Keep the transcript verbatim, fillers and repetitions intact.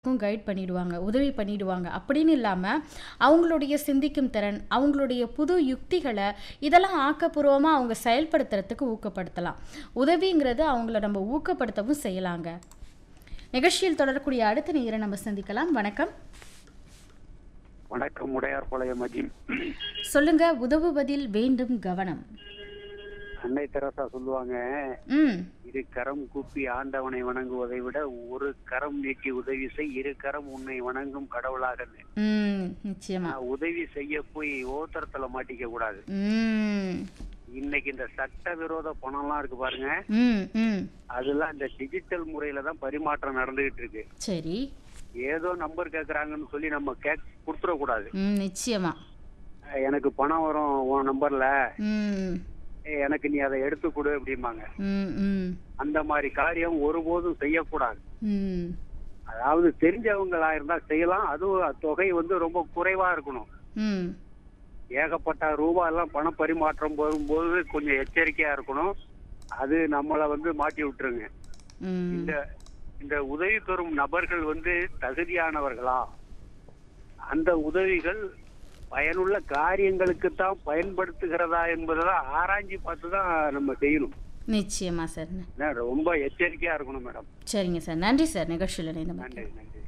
Guide பண்ணிடுவாங்க, உதவி பண்ணிடுவாங்க. அப்படின்னு இல்லாம, அவங்களுடைய சிந்திக்கும் திறன், அவங்களுடைய புது யுக்திகள இதெல்லாம் ஆக்கப்பூர்வமா அவங்க செயல்படுத்துறதுக்கு ஊக்கப்படுத்தலாம். உதவிங்கிறது அவங்கள நம்ம ஊக்கப்படுத்தவும் செய்யலாங்க. நிகழ்ச்சியில் தொடரக்கூடிய அடுத்த நேயரை நம்ம சந்திக்கலாம். வணக்கம். வணக்கம். உடையார்பாளையம் மஜீம். சொல்லுங்க. உதவுவதில் வேண்டும் கவனம். அன்னை தெரசா சொல்லுவாங்க, ம். இரு கரம் கூப்பி ஆண்டவனை வணங்குவதை விட ஒரு கரம் நீட்டி உதவி செய், இரு கரம் உன்னை வணங்கும் கடவுளாக. ம். நிச்சயமா. உதவி செய்ய போய் ஓத்தரத்துல மாட்டிக்க கூடாது. ம். இன்னைக்கு இந்த சட்ட விரோத பணம்லாம் இருக்கு பாருங்க, ம். ம். அதெல்லாம் இந்த டிஜிட்டல் முறையில தான் பரிமாற்றம் நடந்துகிட்டு இருக்கு. சரி. ஏதோ நம்பர் கேக்குறாங்கன்னு சொல்லி நம்ம கேக் கொடுத்துட கூடாது. ம். நிச்சயமா. எனக்கு பணம் வரும் உன் நம்பர்ல, ம். எனக்கு நீ அதை எடுத்து கொடு அப்படிம்பாங்க. ம். ம். அந்த மாதிரி காரியம் ஒருபோதும் செய்யக்கூடாது. ம். அதாவது தெரிஞ்சவங்களா இருந்தா செய்யலாம். அதுவும் தொகை வந்து ரொம்ப குறைவா இருக்கணும். ம். ஏகப்பட்ட ரூபாய் எல்லாம் பண பரிமாற்றம் போகும்போது கொஞ்சம் எச்சரிக்கையா இருக்கணும். அது நம்மள வந்து மாட்டி விட்டுருங்க. ம். இந்த இந்த உதவி பெறும் நபர்கள் வந்து தகுதியானவர்களா, அந்த உதவிகள் பயனுள்ள காரியங்களுக்கு தான் பயன்படுத்துகிறதா என்பதெல்லாம் ஆராய்ச்சி பார்த்து தான் நம்ம செய்யணும். நிச்சயமா சார். ரொம்ப எச்சரிக்கையா இருக்கணும் மேடம். சரிங்க சார். நன்றி சார். நிகழ்ச்சியில் இணைந்தமைக்கு. நன்றி நன்றி.